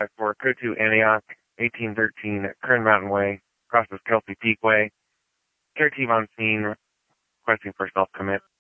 for code 2 Antioch, 1813 Kern Mountain Way, crosses Kelsey Peak Way. Care team on scene, requesting for self-commit.